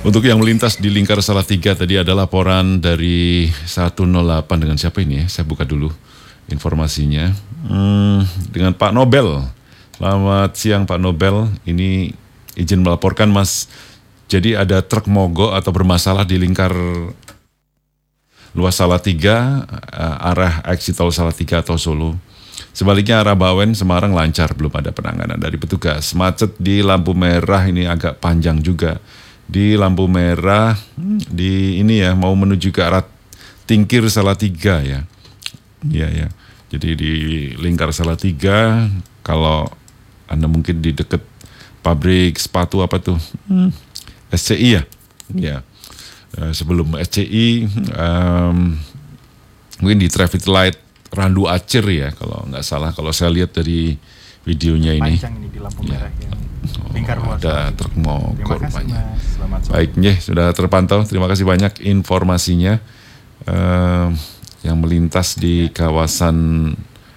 Untuk yang melintas di lingkar Salatiga tadi ada laporan dari 108 dengan siapa ini ya? Saya buka dulu informasinya. Dengan Pak Nobel. Selamat siang Pak Nobel. Ini izin melaporkan Mas. Jadi ada truk mogok atau bermasalah di lingkar luas Salatiga, arah exit tol Salatiga atau Solo. Sebaliknya arah Bawen, Semarang lancar, belum ada penanganan dari petugas. Macet di lampu merah ini agak panjang juga. Di lampu merah di ini ya mau menuju ke arah Tingkir Salatiga ya. Iya ya. Jadi di lingkar Salatiga kalau Anda mungkin di dekat pabrik sepatu apa tuh? SCI ya. Ya. Sebelum SCI mungkin di traffic light Randu Acir ya kalau nggak salah kalau saya lihat dari videonya ini. Panjang ini di lampu merah yang lingkar luas. Ada truk mogok rupanya. Selamat sore. Baik, sudah terpantau. Terima kasih banyak informasinya yang melintas di kawasan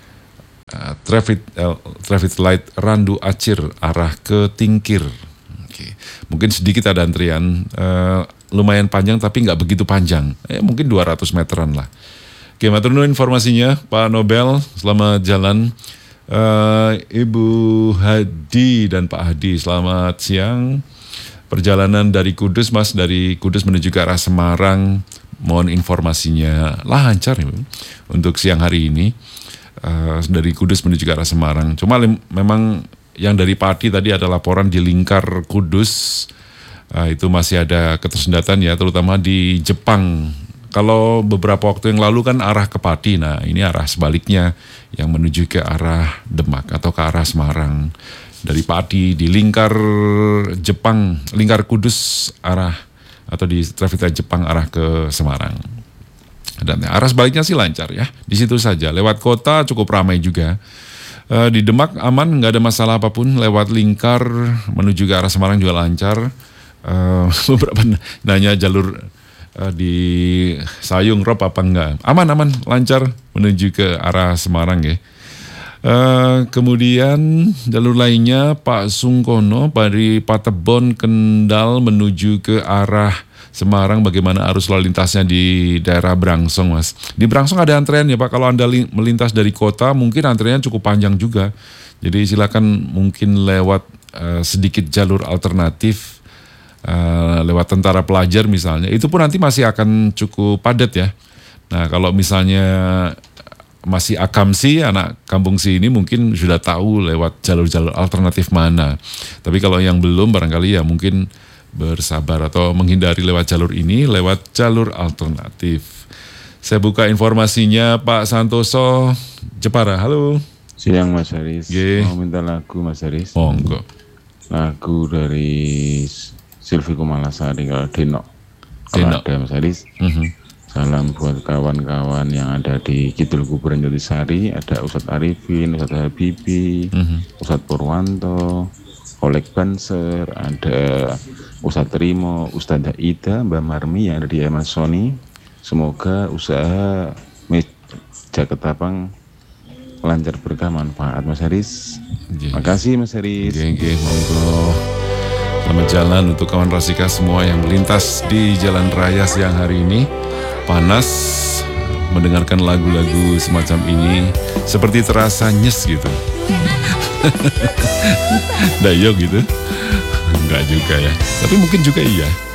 traffic light Randu Acir arah ke Tingkir. Oke. Mungkin sedikit ada antrian, lumayan panjang tapi nggak begitu panjang. Mungkin 200 meteran lah. Oke, matur nuwun informasinya Pak Nobel. Selamat jalan. Ibu Hadi dan Pak Hadi, selamat siang. Perjalanan dari Kudus, Mas, dari Kudus menuju ke arah Semarang, mohon informasinya lancar ya, untuk siang hari ini. Dari Kudus menuju ke arah Semarang. Cuma memang yang dari Pati tadi ada laporan di lingkar Kudus, itu masih ada ketersendatan ya, terutama di Jepang. Kalau beberapa waktu yang lalu kan arah ke Pati, nah ini arah sebaliknya yang menuju ke arah Demak atau ke arah Semarang. Dari Pati di lingkar Jepang, lingkar Kudus arah atau di traffic light Jepang arah ke Semarang. Dan arah sebaliknya sih lancar ya, di situ saja. Lewat kota cukup ramai juga. Di Demak aman, nggak ada masalah apapun. Lewat lingkar menuju ke arah Semarang juga lancar. Beberapa nanya jalur di Sayung Rob apa enggak? Aman, lancar menuju ke arah Semarang ya. Kemudian jalur lainnya Pak Sungkono dari Patebon Kendal menuju ke arah Semarang, bagaimana arus lalu lintasnya di daerah Brangsong, Mas? Di Brangsong ada antrean ya Pak, kalau Anda melintas dari kota mungkin antreannya cukup panjang juga. Jadi silakan mungkin lewat sedikit jalur alternatif, lewat Tentara Pelajar misalnya, itu pun nanti masih akan cukup padat ya. Nah kalau misalnya masih Akamsi, anak kampung sini mungkin sudah tahu lewat jalur-jalur alternatif mana. Tapi kalau yang belum barangkali ya mungkin bersabar atau menghindari lewat jalur ini, lewat jalur alternatif. Saya buka informasinya Pak Santoso Jepara, halo. Siang Mas Haris, mau minta lagu Mas Haris. Monggo. Lagu dari Silvi Kumalasari kalau Denok. Kalau ada Mas Haris. Salam buat kawan-kawan yang ada di Kidul Kuburan Jotisari. Ada Ustadz Arifin, Ustadz Habibi, Ustadz Purwanto, Oleg Banser, ada Ustadz Rimo, Ustadz Ida, Mbak Marmi yang ada di Amazoni. Semoga usaha meja ketapang lancar berkah manfaat Mas Haris. Makasih Mas Haris. Monggo. Selamat jalan untuk kawan Rasika semua yang melintas di jalan raya siang hari ini. Panas, mendengarkan lagu-lagu semacam ini seperti terasa nyes gitu. Dayok gitu. Enggak juga ya, tapi mungkin juga iya.